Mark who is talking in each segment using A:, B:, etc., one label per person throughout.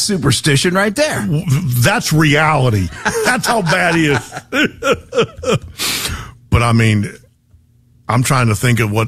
A: That's superstition right there.
B: That's reality. That's how bad he is. But I mean, I'm trying to think of what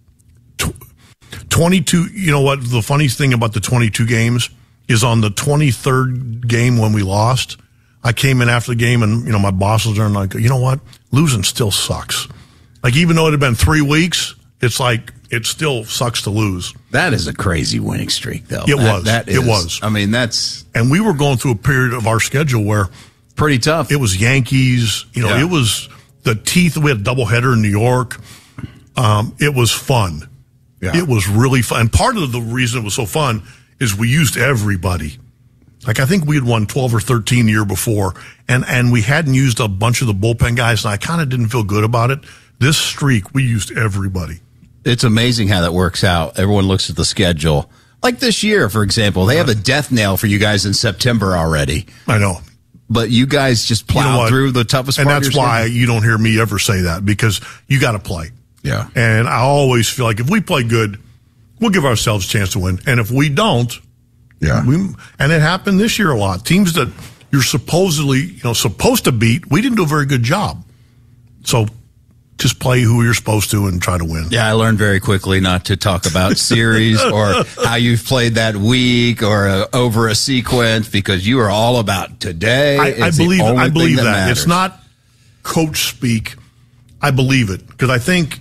B: 22, you know what, the funniest thing about the 22 games is on the 23rd game when we lost, I came in after the game and, you know, my boss was there and like, you know what, losing still sucks. Like, even though it had been 3 weeks, it's like, it still sucks to lose.
A: That is a crazy winning streak, though.
B: It was.
A: It was. I mean, that's...
B: And we were going through a period of our schedule where...
A: Pretty tough.
B: It was Yankees. You know, It was the teeth. We had a doubleheader in New York. It was fun. Yeah. It was really fun. And part of the reason it was so fun is we used everybody. Like, I think we had won 12 or 13 the year before, and we hadn't used a bunch of the bullpen guys, and I kind of didn't feel good about it. This streak, we used everybody.
A: It's amazing how that works out. Everyone looks at the schedule. Like this year, for example, they have a death nail for you guys in September already.
B: I know.
A: But you guys just plow through the toughest part of your
B: schedule. And that's why you don't hear me ever say that, because you got to play.
A: Yeah.
B: And I always feel like if we play good, we'll give ourselves a chance to win. And if we don't, and it happened this year a lot. Teams that you're supposed to beat, we didn't do a very good job. So just play who you're supposed to and try to win.
A: Yeah, I learned very quickly not to talk about series or how you've played that week or over a sequence, because you are all about today.
B: I believe that. It's not coach speak. I believe it, because I think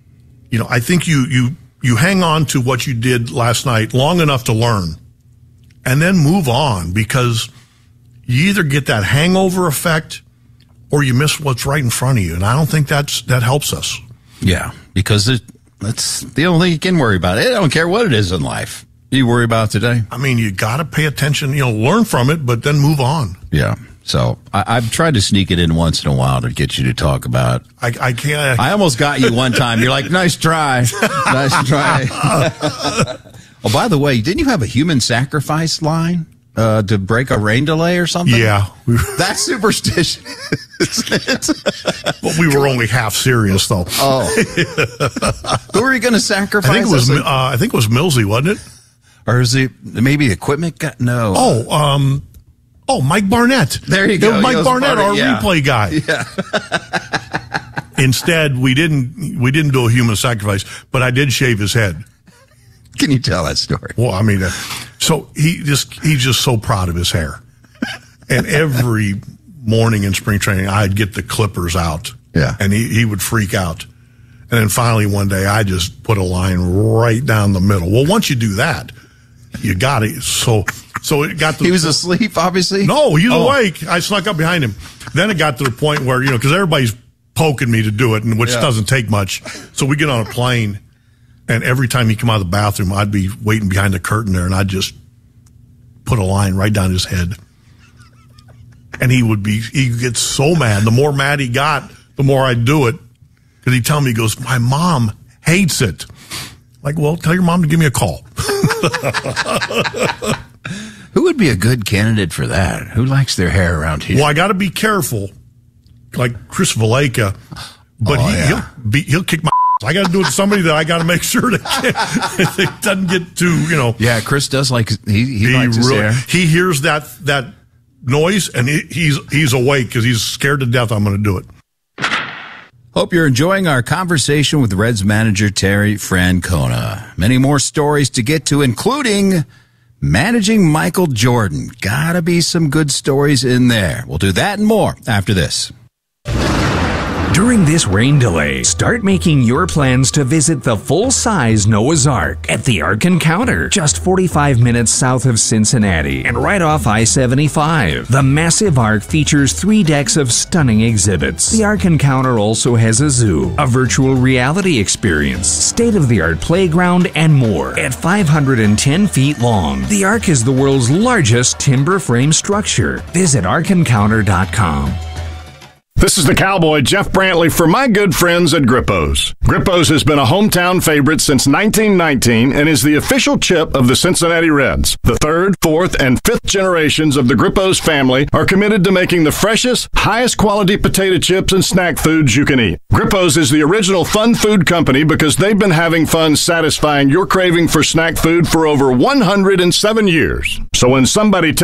B: you hang on to what you did last night long enough to learn and then move on, because you either get that hangover effect or you miss what's right in front of you. And I don't think that helps us.
A: Yeah, because that's the only thing you can worry about. I don't care what it is in life. You worry about today.
B: I mean, you got to pay attention, learn from it, but then move on.
A: Yeah. So I've tried to sneak it in once in a while to get you to talk about.
B: I can't.
A: I almost got you one time. You're like, nice try. Nice try. Oh, by the way, didn't you have a human sacrifice line to break a rain delay or something?
B: Yeah.
A: That's superstition.
B: But we were only half serious, though.
A: Oh. Who were you going to sacrifice?
B: I think it was Millsy, wasn't it?
A: Or is it maybe equipment guy? No.
B: Oh, Mike Barnett.
A: There you go.
B: Mike Barnett, our replay guy.
A: Yeah.
B: Instead, we didn't do a human sacrifice, but I did shave his head.
A: Can you tell that story?
B: Well, I mean, so he's just so proud of his hair. And every morning in spring training, I'd get the clippers out.
A: Yeah.
B: And he would freak out. And then finally one day, I just put a line right down the middle. Well, once you do that, you got it. So it got to...
A: He was asleep, obviously?
B: No, he's awake. I snuck up behind him. Then it got to the point where, because everybody's poking me to do it, and which doesn't take much. So we get on a plane, and every time he come out of the bathroom, I'd be waiting behind the curtain there, and I'd just put a line right down his head. And he gets so mad. The more mad he got, the more I'd do it. Because he'd tell me, he goes, my mom hates it. Like, well, tell your mom to give me a call.
A: Who would be a good candidate for that? Who likes their hair around here?
B: Well, I got to be careful, like Chris Valaika, but he'll kick my ass. I got to do it to somebody that I got to make sure that it doesn't get too,
A: Yeah, Chris does like he likes his hair.
B: He hears that noise and he's awake because he's scared to death I'm going to do it.
A: Hope you're enjoying our conversation with Reds manager Terry Francona. Many more stories to get to, including managing Michael Jordan. Gotta be some good stories in there. We'll do that and more after this.
C: During this rain delay, start making your plans to visit the full-size Noah's Ark at the Ark Encounter, just 45 minutes south of Cincinnati and right off I-75. The massive Ark features 3 decks of stunning exhibits. The Ark Encounter also has a zoo, a virtual reality experience, state-of-the-art playground, and more. At 510 feet long, the Ark is the world's largest timber frame structure. Visit ArkEncounter.com.
D: This is the Cowboy, Jeff Brantley, for my good friends at Grippo's. Grippo's has been a hometown favorite since 1919 and is the official chip of the Cincinnati Reds. The 3rd, 4th, and 5th generations of the Grippo's family are committed to making the freshest, highest quality potato chips and snack foods you can eat. Grippo's is the original fun food company because they've been having fun satisfying your craving for snack food for over 107 years. So when somebody